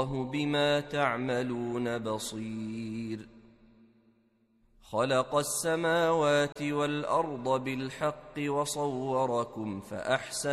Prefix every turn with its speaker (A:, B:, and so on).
A: والله بما تعملون بصير خلق السماوات والأرض بالحق وصوركم فأحسن